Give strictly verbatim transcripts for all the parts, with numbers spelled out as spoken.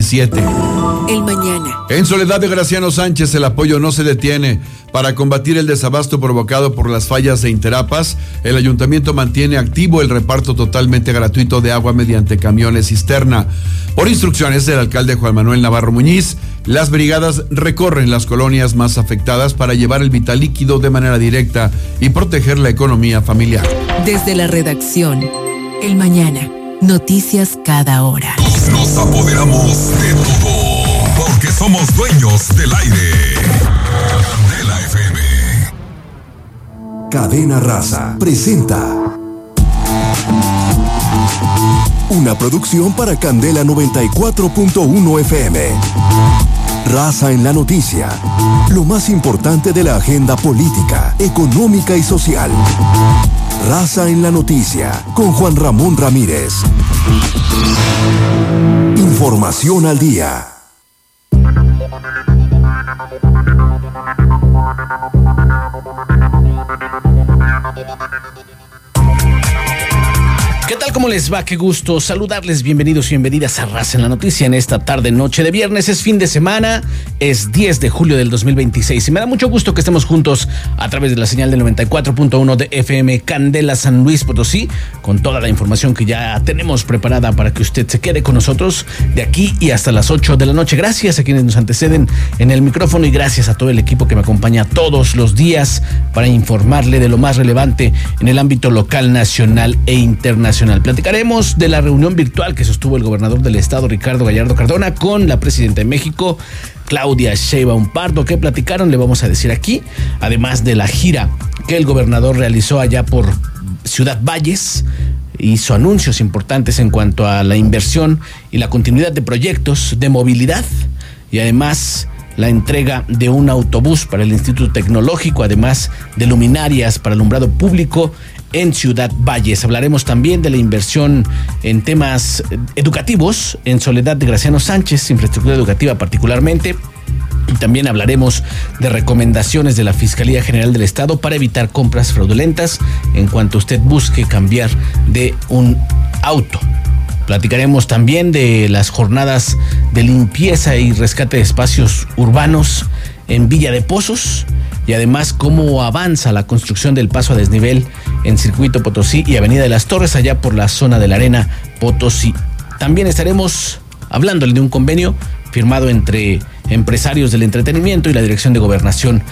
diecisiete. El mañana. En Soledad de Graciano Sánchez, el apoyo no se detiene. Para combatir el desabasto provocado por las fallas de Interapas, el ayuntamiento mantiene activo el reparto totalmente gratuito de agua mediante camiones cisterna. Por instrucciones del alcalde Juan Manuel Navarro Muñiz, las brigadas recorren las colonias más afectadas para llevar el vital líquido de manera directa y proteger la economía familiar. Desde la redacción, El Mañana. Noticias cada hora. Nos apoderamos de todo, porque somos dueños del aire. Candela F M. Cadena Raza presenta una producción para Candela noventa y cuatro punto uno F M. Raza en la noticia. Lo más importante de la agenda política, económica y social. Raza en la noticia, con Juan Ramón Ramírez. Información al día. ¿Qué tal? ¿Cómo les va? Qué gusto saludarles. Bienvenidos y bienvenidas a Raza en la Noticia en esta tarde, noche de viernes. Es fin de semana, es diez de julio del dos mil veintiséis y me da mucho gusto que estemos juntos a través de la señal del noventa y cuatro punto uno de F M Candela San Luis Potosí, con toda la información que ya tenemos preparada para que usted se quede con nosotros de aquí y hasta las ocho de la noche. Gracias a quienes nos anteceden en el micrófono y gracias a todo el equipo que me acompaña todos los días para informarle de lo más relevante en el ámbito local, nacional e internacional. Platicaremos de la reunión virtual que sostuvo el gobernador del estado, Ricardo Gallardo Cardona, con la presidenta de México, Claudia Sheinbaum Pardo. ¿Qué platicaron? Le vamos a decir aquí, además de la gira que el gobernador realizó allá por Ciudad Valles. Hizo anuncios importantes en cuanto a la inversión y la continuidad de proyectos de movilidad y además la entrega de un autobús para el Instituto Tecnológico, además de luminarias para alumbrado público en Ciudad Valles. Hablaremos también de la inversión en temas educativos en Soledad de Graciano Sánchez, infraestructura educativa particularmente. Y también hablaremos de recomendaciones de la Fiscalía General del Estado para evitar compras fraudulentas en cuanto usted busque cambiar de un auto. Platicaremos también de las jornadas de limpieza y rescate de espacios urbanos en Villa de Pozos y además cómo avanza la construcción del paso a desnivel en Circuito Potosí y Avenida de las Torres, allá por la zona de la Arena Potosí. También estaremos hablándole de un convenio firmado entre empresarios del entretenimiento y la Dirección de Gobernación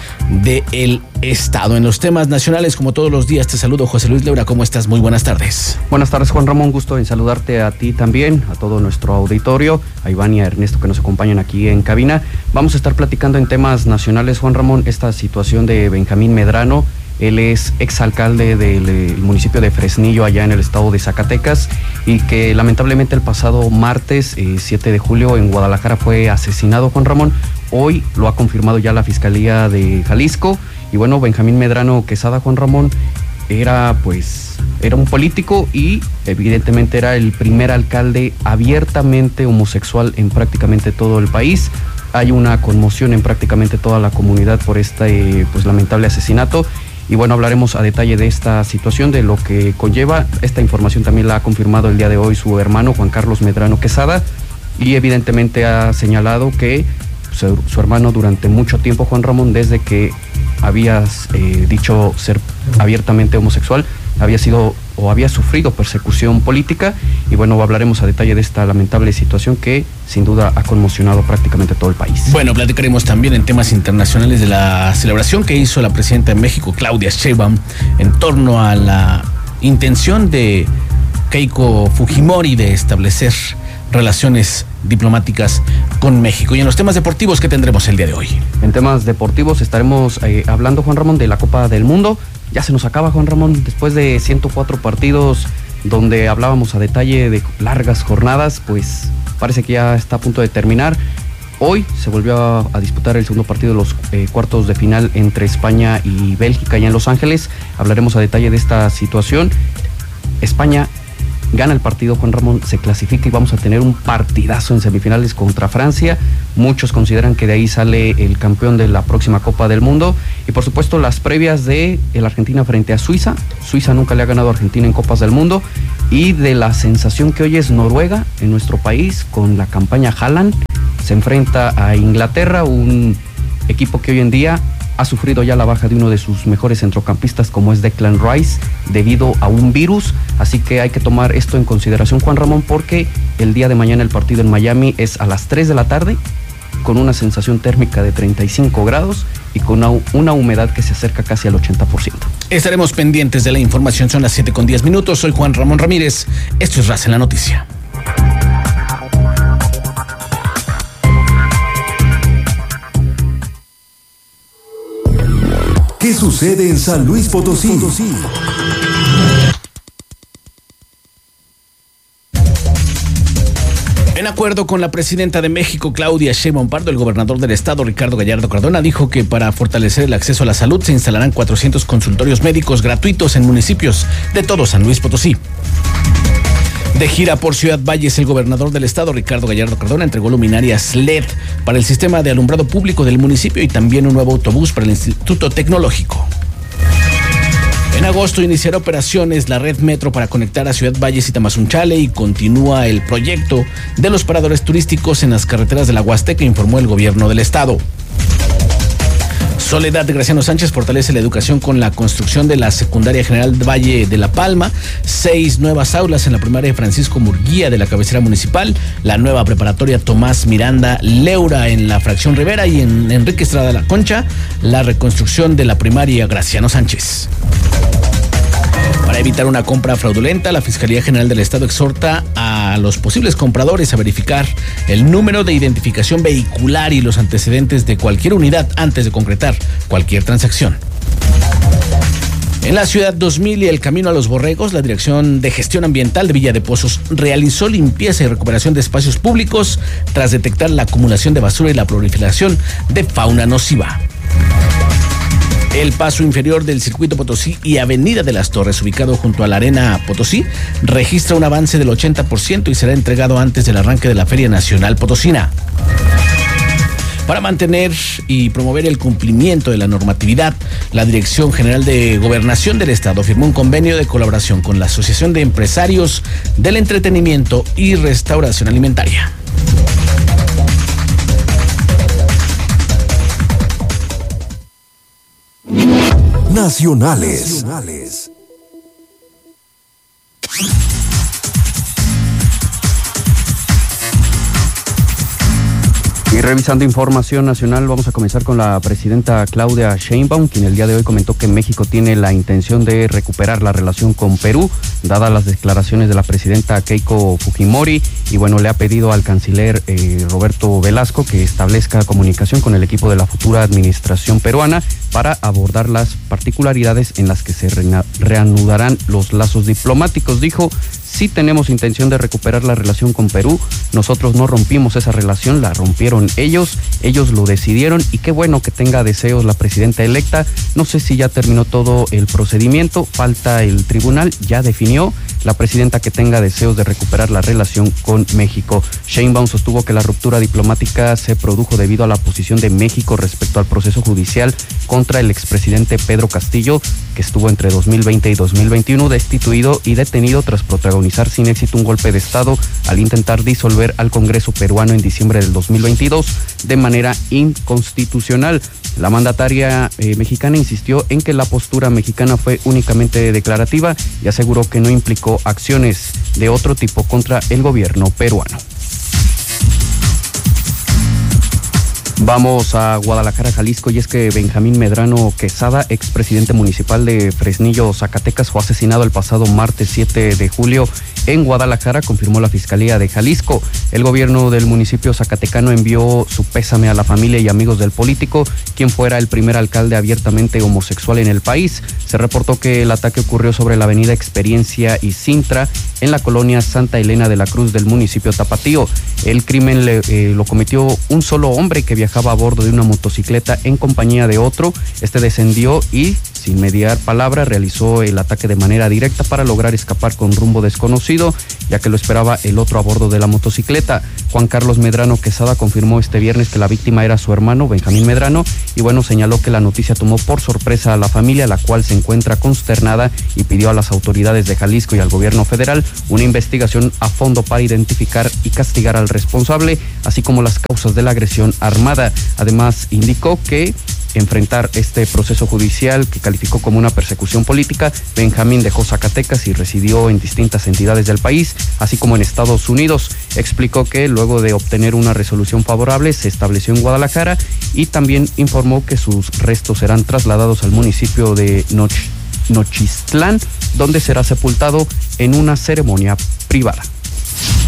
del Estado. En los temas nacionales, como todos los días, te saludo, José Luis Leura. ¿Cómo estás? Muy buenas tardes. Buenas tardes, Juan Ramón. Gusto en saludarte a ti también, a todo nuestro auditorio, a Iván y a Ernesto que nos acompañan aquí en cabina. Vamos a estar platicando en temas nacionales, Juan Ramón, esta situación de Benjamín Medrano. Él es exalcalde del municipio de Fresnillo, allá en el estado de Zacatecas, y que lamentablemente el pasado martes, eh, siete de julio, en Guadalajara fue asesinado, Juan Ramón. Hoy lo ha confirmado ya la Fiscalía de Jalisco. Y bueno, Benjamín Medrano Quesada, Juan Ramón, era pues, era un político y evidentemente era el primer alcalde abiertamente homosexual en prácticamente todo el país. Hay una conmoción en prácticamente toda la comunidad por este pues lamentable asesinato. Y bueno, hablaremos a detalle de esta situación, de lo que conlleva. Esta información también la ha confirmado el día de hoy su hermano, Juan Carlos Medrano Quesada, y evidentemente ha señalado que su, su hermano durante mucho tiempo, Juan Ramón, desde que habías eh, dicho ser abiertamente homosexual, había sido o había sufrido persecución política. Y bueno, hablaremos a detalle de esta lamentable situación que sin duda ha conmocionado prácticamente todo el país. Bueno, platicaremos también en temas internacionales de la celebración que hizo la presidenta de México, Claudia Sheinbaum, en torno a la intención de Keiko Fujimori de establecer relaciones diplomáticas con México. Y en los temas deportivos, ¿qué tendremos el día de hoy? En temas deportivos estaremos eh, hablando, Juan Ramón, de la Copa del Mundo. Ya se nos acaba, Juan Ramón, después de ciento cuatro partidos donde hablábamos a detalle de largas jornadas, pues parece que ya está a punto de terminar. Hoy se volvió a, a disputar el segundo partido de los eh, cuartos de final entre España y Bélgica allá en Los Ángeles. Hablaremos a detalle de esta situación. España gana el partido, Juan Ramón, se clasifica y vamos a tener un partidazo en semifinales contra Francia. Muchos consideran que de ahí sale el campeón de la próxima Copa del Mundo. Y por supuesto las previas de el Argentina frente a Suiza. Suiza nunca le ha ganado a Argentina en Copas del Mundo. y de la sensación que hoy es Noruega en nuestro país con la campaña Haaland. Se enfrenta a Inglaterra, un equipo que hoy en día ha sufrido ya la baja de uno de sus mejores centrocampistas como es Declan Rice debido a un virus, así que hay que tomar esto en consideración, Juan Ramón, porque el día de mañana el partido en Miami es a las tres de la tarde con una sensación térmica de treinta y cinco grados y con una, una humedad que se acerca casi al ochenta por ciento. Estaremos pendientes de la información, son las siete con diez minutos, soy Juan Ramón Ramírez, esto es Raza en la Noticia. ¿Qué sucede en San Luis Potosí? En acuerdo con la presidenta de México, Claudia Sheinbaum Pardo, el gobernador del estado, Ricardo Gallardo Cardona, dijo que para fortalecer el acceso a la salud se instalarán cuatrocientos consultorios médicos gratuitos en municipios de todo San Luis Potosí. De gira por Ciudad Valles, el gobernador del estado, Ricardo Gallardo Cardona, entregó luminarias L E D para el sistema de alumbrado público del municipio y también un nuevo autobús para el Instituto Tecnológico. En agosto iniciará operaciones la red metro para conectar a Ciudad Valles y Tamazunchale y continúa el proyecto de los paradores turísticos en las carreteras de la Huasteca, informó el gobierno del estado. Soledad de Graciano Sánchez fortalece la educación con la construcción de la Secundaria General Valle de La Palma, seis nuevas aulas en la primaria Francisco Murguía de la cabecera municipal, la nueva preparatoria Tomás Miranda Leura en la fracción Rivera y en Enrique Estrada La Concha, la reconstrucción de la primaria Graciano Sánchez. Para evitar una compra fraudulenta, la Fiscalía General del Estado exhorta a los posibles compradores a verificar el número de identificación vehicular y los antecedentes de cualquier unidad antes de concretar cualquier transacción. En la Ciudad dos mil y el Camino a los Borregos, la Dirección de Gestión Ambiental de Villa de Pozos realizó limpieza y recuperación de espacios públicos tras detectar la acumulación de basura y la proliferación de fauna nociva. El paso inferior del Circuito Potosí y Avenida de las Torres, ubicado junto a la Arena Potosí, registra un avance del ochenta por ciento y será entregado antes del arranque de la Feria Nacional Potosina. Para mantener y promover el cumplimiento de la normatividad, la Dirección General de Gobernación del Estado firmó un convenio de colaboración con la Asociación de Empresarios del Entretenimiento y Restauración Alimentaria. Nacionales. Nacionales. Y revisando información nacional, vamos a comenzar con la presidenta Claudia Sheinbaum, quien el día de hoy comentó que México tiene la intención de recuperar la relación con Perú, dadas las declaraciones de la presidenta Keiko Fujimori, y bueno, le ha pedido al canciller eh, Roberto Velasco que establezca comunicación con el equipo de la futura administración peruana para abordar las particularidades en las que se reanudarán los lazos diplomáticos. Dijo: sí tenemos intención de recuperar la relación con Perú, nosotros no rompimos esa relación, la rompieron ellos, ellos lo decidieron y qué bueno que tenga deseos la presidenta electa. No sé si ya terminó todo el procedimiento, falta el tribunal, ya definió la presidenta que tenga deseos de recuperar la relación con México. Sheinbaum sostuvo que la ruptura diplomática se produjo debido a la posición de México respecto al proceso judicial contra el expresidente Pedro Castillo, que estuvo entre dos mil veinte y dos mil veintiuno destituido y detenido tras protagonizar sin éxito un golpe de Estado al intentar disolver al Congreso peruano en diciembre del dos mil veintidós de manera inconstitucional. La mandataria eh, mexicana insistió en que la postura mexicana fue únicamente declarativa y aseguró que no implicó acciones de otro tipo contra el gobierno peruano. Vamos a Guadalajara, Jalisco, y es que Benjamín Medrano Quesada, expresidente municipal de Fresnillo, Zacatecas, fue asesinado el pasado martes siete de julio en Guadalajara, confirmó la Fiscalía de Jalisco. El gobierno del municipio zacatecano envió su pésame a la familia y amigos del político, quien fuera el primer alcalde abiertamente homosexual en el país. Se reportó que el ataque ocurrió sobre la avenida Experiencia y Sintra, en la colonia Santa Elena de la Cruz del municipio Tapatío. El crimen le, eh, lo cometió un solo hombre que viajaba a bordo de una motocicleta en compañía de otro. Este descendió y sin mediar palabra, realizó el ataque de manera directa para lograr escapar con rumbo desconocido, ya que lo esperaba el otro a bordo de la motocicleta. Juan Carlos Medrano Quesada confirmó este viernes que la víctima era su hermano, Benjamín Medrano, y bueno, señaló que la noticia tomó por sorpresa a la familia, la cual se encuentra consternada y pidió a las autoridades de Jalisco y al gobierno federal una investigación a fondo para identificar y castigar al responsable, así como las causas de la agresión armada. Además, indicó que enfrentar este proceso judicial que calificó como una persecución política, Benjamín dejó Zacatecas y residió en distintas entidades del país, así como en Estados Unidos. Explicó que luego de obtener una resolución favorable se estableció en Guadalajara y también informó que sus restos serán trasladados al municipio de Noch, Nochistlán, donde será sepultado en una ceremonia privada.